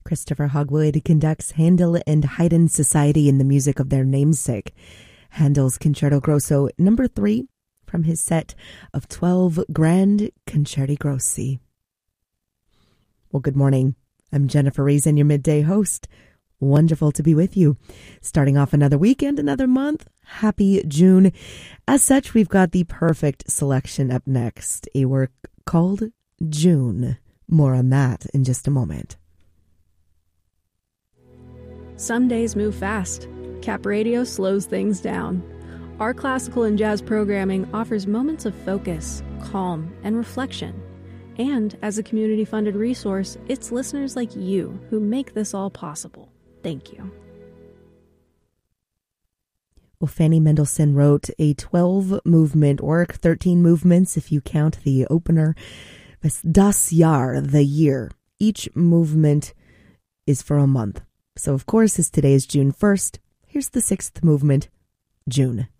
Christopher Hogwood conducts Handel and Haydn Society in the music of their namesake. Handel's Concerto Grosso No. 3 from his set of 12 Grand Concerti Grossi. Well, good morning. I'm Jennifer Reason, your midday host. Wonderful to be with you. Starting off another weekend, another month. Happy June. As such, we've got the perfect selection up next. A work called June. More on that in just a moment. Some days move fast. Cap Radio slows things down. Our classical and jazz programming offers moments of focus, calm, and reflection. And as a community-funded resource, it's listeners like you who make this all possible. Thank you. Well, Fanny Mendelssohn wrote a 12-movement work, 13 movements if you count the opener. Das Jahr, the year. Each movement is for a month. So, of course, as today is June 1st, here's the 6th movement, June.